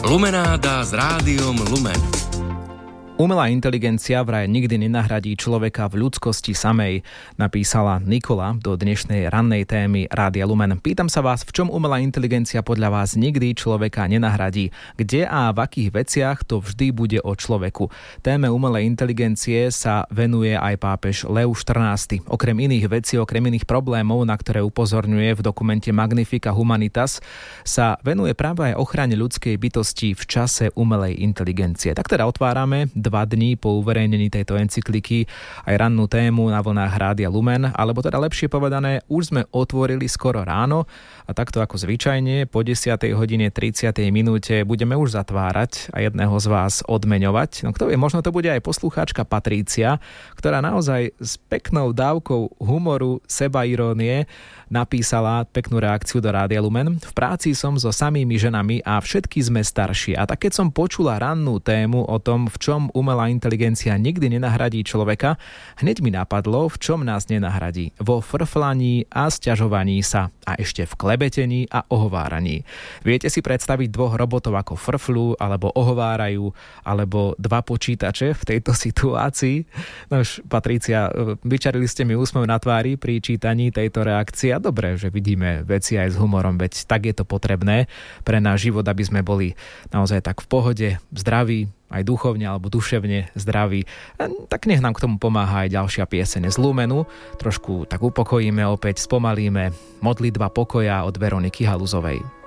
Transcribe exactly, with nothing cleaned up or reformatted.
Lumenáda s rádiom Lumen. Umelá inteligencia vraj nikdy nenahradí človeka v ľudskosti samej, napísala Nikola do dnešnej rannej témy Rádia Lumen. Pýtam sa vás, v čom umelá inteligencia podľa vás nikdy človeka nenahradí? Kde a v akých veciach to vždy bude o človeku? Téme umelej inteligencie sa venuje aj pápež Lev štrnásty. Okrem iných vecí, okrem iných problémov, na ktoré upozorňuje v dokumente Magnifica Humanitas, sa venuje práve aj ochrane ľudskej bytosti v čase umelej inteligencie. Tak teda otvárame dva dní po uverejnení tejto encykliky aj rannú tému na vlnách Rádia Lumen, alebo teda lepšie povedané, už sme otvorili skoro ráno a takto ako zvyčajne po desiatej hodine tridsiatej minúte budeme už zatvárať a jedného z vás odmeňovať. No kto vie, možno to bude aj poslucháčka Patrícia, ktorá naozaj s peknou dávkou humoru, sebairónie napísala peknú reakciu do Rádia Lumen. V práci som so samými ženami a všetky sme starší. A tak keď som počula rannú tému o tom, v čom umelá inteligencia nikdy nenahradí človeka, hneď mi napadlo, v čom nás nenahradí. Vo frflaní a sťažovaní sa a ešte v klebetení a ohováraní. Viete si predstaviť dvoch robotov ako frflu, alebo ohovárajú, alebo dva počítače v tejto situácii? No už, Patrícia, vyčarili ste mi úsmev na tvári pri čítaní tejto reakcie. A dobre, že vidíme veci aj s humorom, veď tak je to potrebné pre náš život, aby sme boli naozaj tak v pohode, zdraví, aj duchovne alebo duševne zdraví. Tak nech nám k tomu pomáha aj ďalšia pieseň z Lumenu. Trošku tak upokojíme opäť, spomalíme Modlitba pokoja od Veroniky Haluzovej.